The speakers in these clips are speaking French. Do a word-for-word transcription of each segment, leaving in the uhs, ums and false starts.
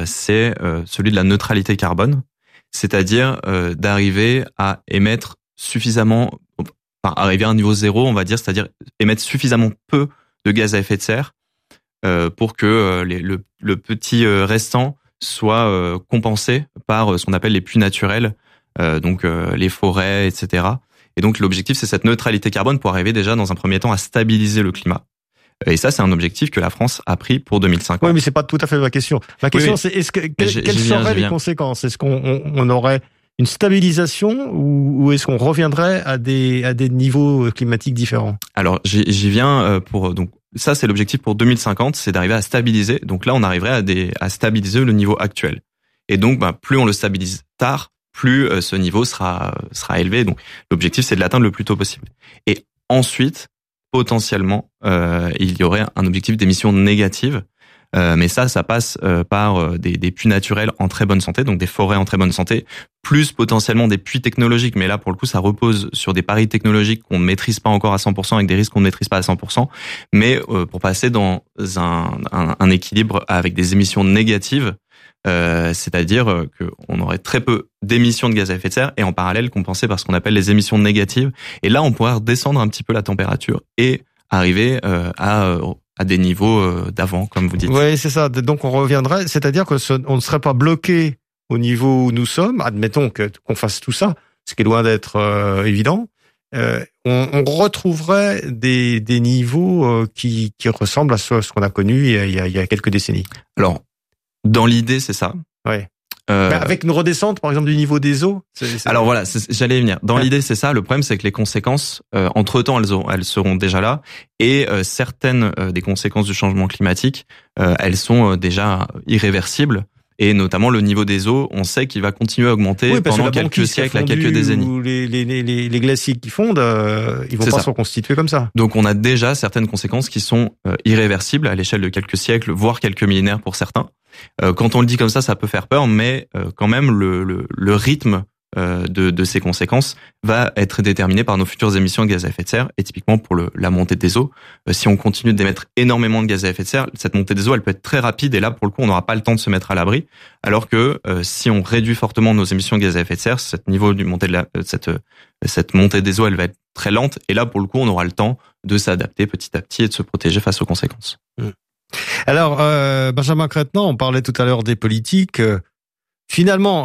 euh, c'est euh, celui de la neutralité carbone, c'est-à-dire euh, d'arriver à émettre suffisamment, enfin arriver à un niveau zéro, on va dire, c'est-à-dire émettre suffisamment peu de gaz à effet de serre euh, pour que euh, les, le, le petit euh, restant soit euh, compensé par euh, ce qu'on appelle les puits naturels, euh, donc euh, les forêts, et cetera. Et donc l'objectif, c'est cette neutralité carbone pour arriver déjà dans un premier temps à stabiliser le climat. Et ça, c'est un objectif que la France a pris pour deux mille cinquante. Oui, mais c'est pas tout à fait ma question. Ma question, oui, oui. c'est est-ce que quelles, quelles seraient les conséquences? Est-ce qu'on on, on aurait une stabilisation ou, ou est-ce qu'on reviendrait à des à des niveaux climatiques différents? Alors, j'y, j'y viens pour donc ça, c'est l'objectif pour deux mille cinquante, c'est d'arriver à stabiliser. Donc là, on arriverait à des à stabiliser le niveau actuel. Et donc, bah, plus on le stabilise tard, plus euh, ce niveau sera sera élevé. Donc, l'objectif, c'est de l'atteindre le plus tôt possible. Et ensuite, potentiellement, euh, il y aurait un objectif d'émissions négatives. Euh, mais ça, ça passe euh, par euh, des, des puits naturels en très bonne santé, donc des forêts en très bonne santé, plus potentiellement des puits technologiques. Mais là, pour le coup, ça repose sur des paris technologiques qu'on ne maîtrise pas encore à cent pour cent, avec des risques qu'on ne maîtrise pas à cent pour cent. Mais euh, pour passer dans un, un, un équilibre avec des émissions négatives, euh, c'est-à-dire qu'on aurait très peu d'émissions de gaz à effet de serre et en parallèle compensé par ce qu'on appelle les émissions négatives. Et là, on pourrait redescendre un petit peu la température et arriver euh, à à des niveaux d'avant, comme vous dites. Oui, c'est ça. Donc on reviendrait, c'est-à-dire que ce, on ne serait pas bloqué au niveau où nous sommes. Admettons que qu'on fasse tout ça, ce qui est loin d'être euh, évident. Euh, on, on retrouverait des, des niveaux euh, qui, qui ressemblent à ce, ce qu'on a connu il y a, il y a, il y a quelques décennies. Alors, dans l'idée, c'est ça. Ouais. Euh, avec une redescente, par exemple, du niveau des eaux. C'est, c'est... Alors voilà, c'est, j'allais y venir. Dans ouais. l'idée, c'est ça. Le problème, c'est que les conséquences, euh, entre temps, elles, auront, elles seront déjà là, et euh, certaines euh, des conséquences du changement climatique, euh, elles sont euh, déjà irréversibles. Et notamment le niveau des eaux, on sait qu'il va continuer à augmenter oui, pendant quelques siècles, à quelques décennies. Ou les, les, les, les glaciers qui fondent, euh, ils vont c'est pas ça. se reconstituer comme ça. Donc on a déjà certaines conséquences qui sont euh, irréversibles à l'échelle de quelques siècles, voire quelques millénaires pour certains. Euh, quand on le dit comme ça, ça peut faire peur, mais euh, quand même le, le, le rythme euh, de, de ces conséquences va être déterminé par nos futures émissions de gaz à effet de serre. Et typiquement pour le, la montée des eaux, euh, si on continue d'émettre énormément de gaz à effet de serre, cette montée des eaux, elle peut être très rapide. Et là, pour le coup, on n'aura pas le temps de se mettre à l'abri. Alors que euh, si on réduit fortement nos émissions de gaz à effet de serre, cette niveau du montée de la, euh, cette, euh, cette montée des eaux, elle va être très lente. Et là, pour le coup, on aura le temps de s'adapter petit à petit et de se protéger face aux conséquences. Mmh. Alors, euh, Benjamin Crétenant, on parlait tout à l'heure des politiques. Euh, finalement,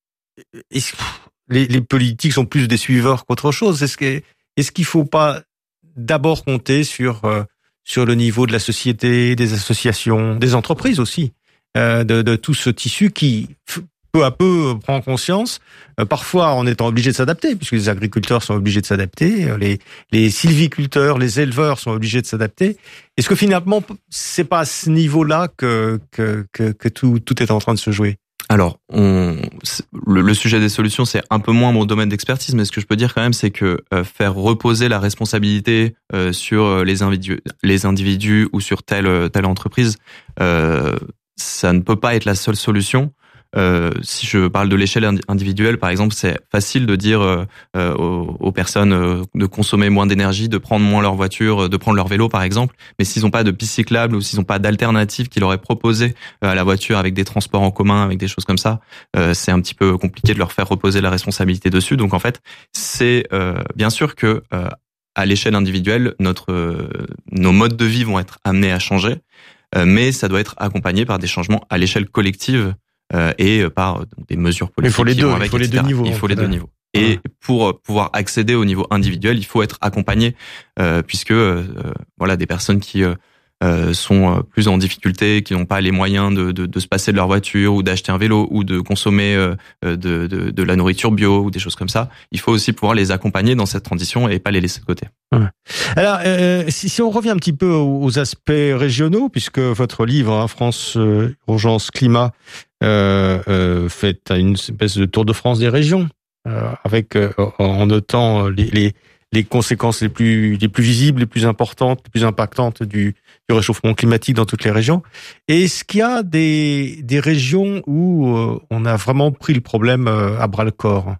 les, les politiques sont plus des suiveurs qu'autre chose. Est-ce que, est-ce qu'il faut pas d'abord compter sur euh, sur le niveau de la société, des associations, des entreprises aussi, euh, de, de tout ce tissu qui peu à peu prend conscience, euh, parfois en étant obligé de s'adapter, puisque les agriculteurs sont obligés de s'adapter, les, les sylviculteurs, les éleveurs sont obligés de s'adapter. Est-ce que finalement, c'est pas à ce niveau-là que que que, que tout tout est en train de se jouer? Alors, on, le, le sujet des solutions, c'est un peu moins mon domaine d'expertise, mais ce que je peux dire quand même, c'est que euh, faire reposer la responsabilité euh, sur les individus, les individus ou sur telle telle entreprise, euh, ça ne peut pas être la seule solution. Euh, si je parle de l'échelle individuelle, par exemple, c'est facile de dire euh, aux, aux personnes euh, de consommer moins d'énergie, de prendre moins leur voiture, de prendre leur vélo, par exemple. Mais s'ils n'ont pas de piste cyclable ou s'ils n'ont pas d'alternative qui leur est proposée à la voiture avec des transports en commun, avec des choses comme ça, euh, c'est un petit peu compliqué de leur faire reposer la responsabilité dessus. Donc en fait, c'est euh, bien sûr que euh, à l'échelle individuelle, notre euh, nos modes de vie vont être amenés à changer, euh, mais ça doit être accompagné par des changements à l'échelle collective. Euh, et par des mesures politiques. Il faut les deux, avec, il faut les deux niveaux. Il faut les deux niveaux. Et pour pouvoir accéder au niveau individuel, il faut être accompagné, euh, puisque euh, voilà, des personnes qui euh, sont plus en difficulté, qui n'ont pas les moyens de, de, de se passer de leur voiture ou d'acheter un vélo ou de consommer euh, de, de, de la nourriture bio ou des choses comme ça, il faut aussi pouvoir les accompagner dans cette transition et pas les laisser de côté. Ouais. Alors, euh, si, si on revient un petit peu aux aspects régionaux, puisque votre livre, hein, France euh, Urgence Climat, Euh, euh, fait une espèce de tour de France des régions, euh, avec euh, en notant les, les les conséquences les plus les plus visibles, les plus importantes, les plus impactantes du, du réchauffement climatique dans toutes les régions. Et est-ce qu'il y a des des régions où euh, on a vraiment pris le problème euh, à bras le corps?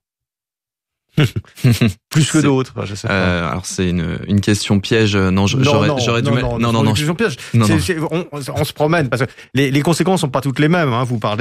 Plus que c'est, d'autres, je sais pas. Euh, alors c'est une une question piège. Non, je, non j'aurais non, j'aurais non, dû non, non non non. Une question piège. Non, c'est, non. C'est, on, on se promène parce que les les conséquences sont pas toutes les mêmes. Hein. Vous parlez